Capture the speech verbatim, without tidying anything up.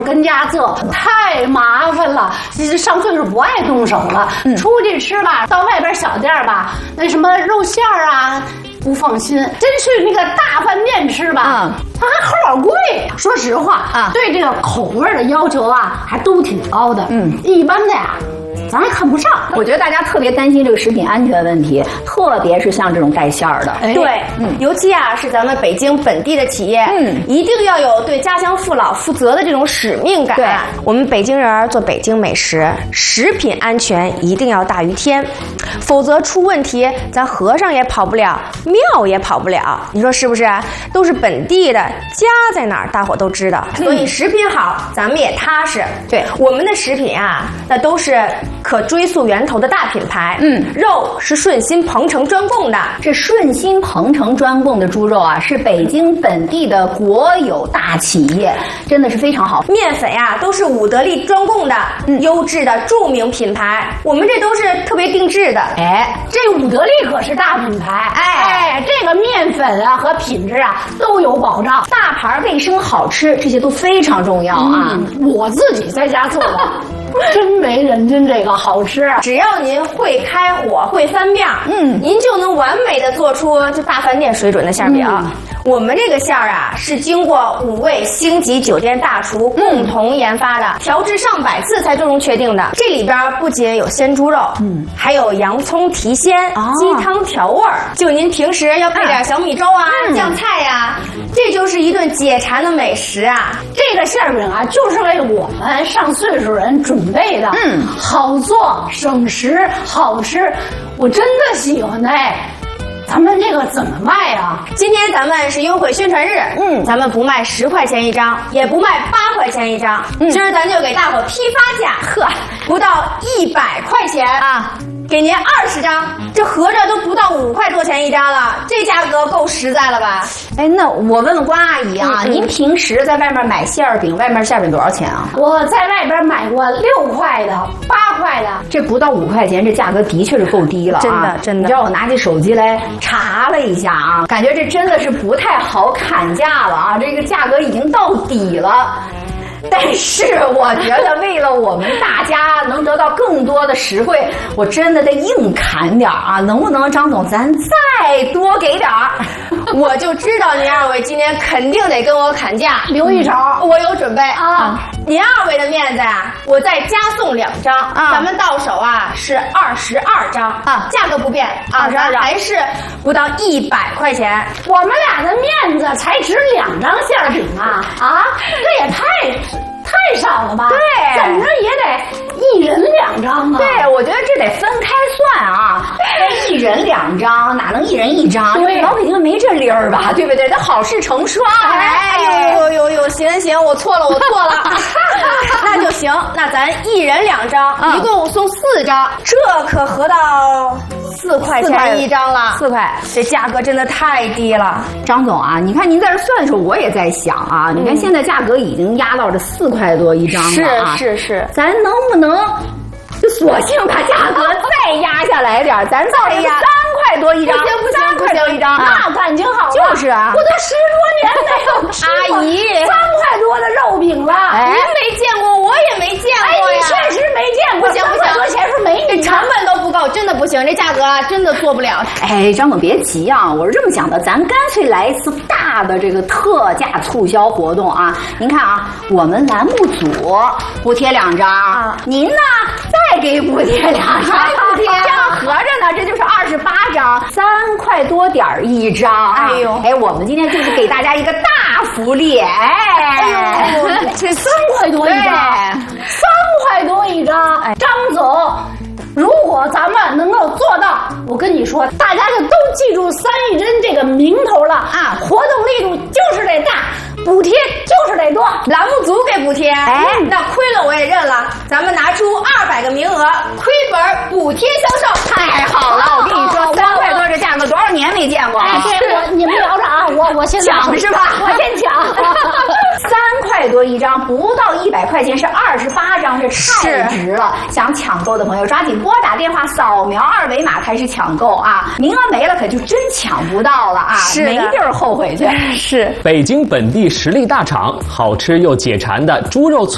跟家做太麻烦了，其实上岁数不爱动手了。嗯、出去吃吧，到外边小店吧，那什么肉馅儿啊，不放心。真去那个大饭店吃吧，嗯、它还齁老贵。说实话啊，对这个口味的要求啊，还都挺高的。嗯，一般的呀。咱还看不上， 我觉得大家特别担心这个食品安全问题，特别是像这种带馅儿的。 哎、对，嗯，尤其啊是咱们北京本地的企业，嗯，一定要有对家乡父老负责的这种使命感。对，我们北京人做北京美食，食品安全一定要大于天，否则出问题，咱和尚也跑不了，庙也跑不了。你说是不是？都是本地的，家在哪儿，大伙都知道。嗯、所以食品好，咱们也踏实。对，我们的食品啊，那都是可追溯源头的大品牌，嗯，肉是顺心鹏程专供的。 这顺心鹏程专供的猪肉啊，是北京本地的国有大企业，真的是非常好。 面粉呀、啊，都是武德利专供的，嗯，优质的著名品牌。我们这都是特别定制的。 哎，这武德利可是大品牌，哎哎，这个面粉啊和品质啊都有保障， 大牌、卫生、好吃，这些都非常重要啊。 嗯、我自己在家做的。真没人家这个好吃， 只要您会开火会翻面，嗯，您就能完美的做出就大饭店水准的馅饼。嗯、我们这个馅儿啊，是经过五位星级酒店大厨共同研发的，嗯、调制上百次才最终确定的。这里边不仅有鲜猪肉，嗯，还有洋葱提鲜、哦、鸡汤调味儿。就您平时要配点小米粥啊、嗯、酱菜呀、啊，这就是一顿解馋的美食啊！ 这个馅饼啊，就是为我们上岁数人准备的，嗯，好做、省时、好吃，我真的喜欢哎。咱们这个怎么卖啊？ 今天咱们是优惠宣传日，嗯，咱们不卖十块钱一张，也不卖八块钱一张，嗯，今儿咱就给大伙批发价，呵，不到一百块钱啊。给您二十张，这合着都不到五块多钱一张了，这价格够实在了吧？ 哎，那我问问关阿姨啊，嗯、您平时在外面买馅儿饼，外面馅儿饼多少钱啊？ 我在外边买过六块的、八块的， 这不到五块钱，这价格的确是够低了啊！ 真的，真的。 你知道我拿起手机来查了一下啊，感觉这真的是不太好砍价了啊，这个价格已经到底了。但是我觉得为了我们大家能得到更多的实惠，我真的得硬砍点啊！能不能张总咱再多给点儿？ 我就知道您二位今天肯定得跟我砍价， 留一手， 我有准备啊！您二位的面子啊，我再加送两张啊，咱们到手啊是二十二张啊，价格不变，二十二张还是不到一百块钱。 我们俩的面子才值两张馅饼啊啊！这也太。太少了吧？ 对， 怎么着也得一人两张啊！ 对，我觉得这得分开算啊，一人两张哪能一人一张？对，老北京没这理儿吧？对不对？这好事成双。 哎呦呦呦呦，行行，我错了，我错了，那就行，那咱一人两张，嗯、一共送四张，这可合到四块钱一张了。 四块， 这价格真的太低了。 张总啊，你看您在这算的时候，我也在想啊，嗯、你看现在价格已经压到这四块。块多一张了啊！ 是是是， 咱能不能就索性把价格再压下来点？咱造一三块多一张， 不行不行不行一张， 那感情好了。 就是啊， 我都十多年没有吃过阿姨三块多的肉饼了。 您没见过，我也没见过呀。 哎，你确实没见过， 不行不行， 多钱是没你成本都不够，真的不行，这价格啊真的做不了。 哎，张总别急啊，我是这么想的，咱干脆来一次大的这个特价促销活动啊！您看啊，我们栏目组补贴两张，啊、您呢再给补贴两张， 补贴这样合着呢，这就是二十八张，三块多点儿一张、啊。哎呦，哎，我们今天就是给大家一个大福利，哎， 哎呦，这三块多一张，三块多一张，哎，张总。如果咱们能够做到，我跟你说，大家就都记住三一针这个名头了啊！活动力度就是得大，补贴就是得多， 栏目组给补贴，哎，那亏了我也认了。咱们拿出二百个名额，亏本补贴销售， 太好了！我跟你说，三块多这价格多少年没见过？ 哎，这我你们聊着啊，我我先抢是吧？ 我先抢， 三块多一张，不到一百块钱是二十八张，这太值了！想抢购的朋友抓紧拨打电话，扫描二维码开始抢购啊！名额没了可就真抢不到了啊！ 是没地儿后悔去。 是北京本地实力大厂，好吃又解馋的猪肉脆。